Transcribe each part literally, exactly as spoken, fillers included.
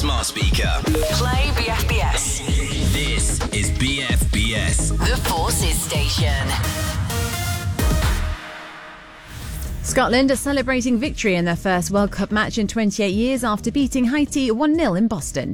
smart speaker. Play B F B S. This is B F B S. The Forces Station. Scotland are celebrating victory in their first World Cup match in twenty-eight years after beating Haiti one nil in Boston.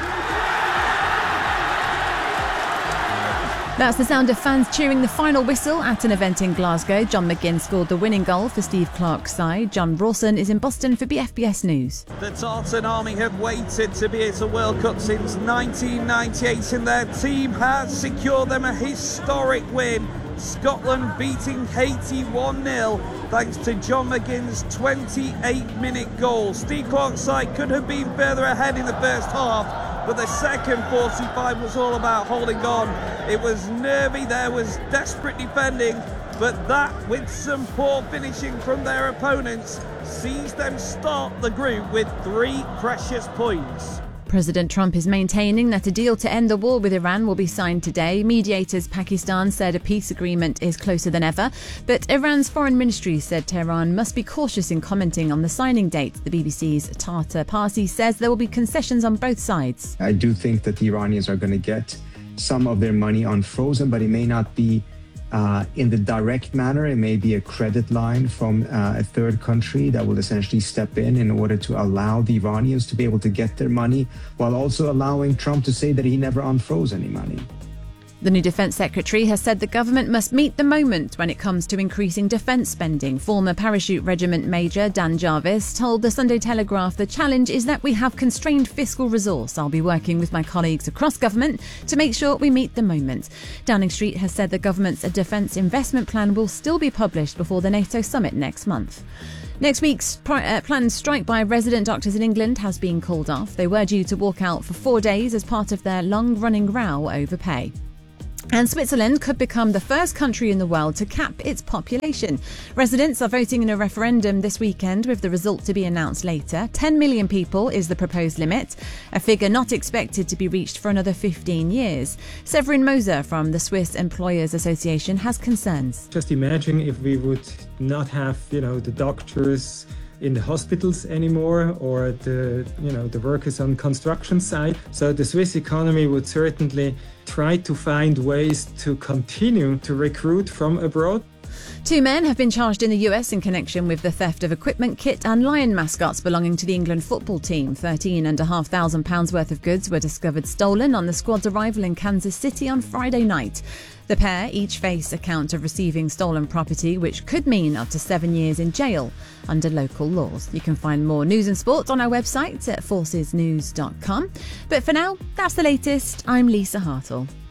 That's the sound of fans cheering the final whistle at an event in Glasgow. John McGinn scored the winning goal for Steve Clarke's side. John Rawson is in Boston for B F B S News. The Tartan Army have waited to be at a World Cup since nineteen ninety-eight, and their team has secured them a historic win. Scotland beating Haiti one nil thanks to John McGinn's twenty-eight minute goal. Steve Clarke's side could have been further ahead in the first half, but the second forty-five was all about holding on. It was nervy, there was desperate defending, but that, with some poor finishing from their opponents, sees them start the group with three precious points. President Trump is maintaining that a deal to end the war with Iran will be signed today. Mediators Pakistan said a peace agreement is closer than ever, but Iran's foreign ministry said Tehran must be cautious in commenting on the signing date. The B B C's Tata Parsi says there will be concessions on both sides. I do think that the Iranians are going to get some of their money unfrozen, but it may not be Uh, in the direct manner. It may be a credit line from uh, a third country that will essentially step in in order to allow the Iranians to be able to get their money, while also allowing Trump to say that he never unfroze any money. The new Defence Secretary has said the government must meet the moment when it comes to increasing defence spending. Former Parachute Regiment Major Dan Jarvis told the Sunday Telegraph the challenge is that we have constrained fiscal resource. I'll be working with my colleagues across government to make sure we meet the moment. Downing Street has said the government's defence investment plan will still be published before the NATO summit next month. Next week's pri- uh, planned strike by resident doctors in England has been called off. They were due to walk out for four days as part of their long-running row over pay. And Switzerland could become the first country in the world to cap its population. Residents are voting in a referendum this weekend with the result to be announced later. ten million people is the proposed limit, a figure not expected to be reached for another fifteen years. Severin Moser from the Swiss Employers Association has concerns. Just imagine if we would not have, you know, the doctors in the hospitals anymore, or the, you know, the workers on construction site. So the Swiss economy would certainly try to find ways to continue to recruit from abroad. Two men have been charged in the U S in connection with the theft of equipment kit and lion mascots belonging to the England football team. Thirteen and a half thousand pounds worth of goods were discovered stolen on the squad's arrival in Kansas City on Friday night. The pair each face a count of receiving stolen property, which could mean up to seven years in jail under local laws. You can find more news and sport on our website at forces news dot com. But for now, that's the latest. I'm Lisa Hartle.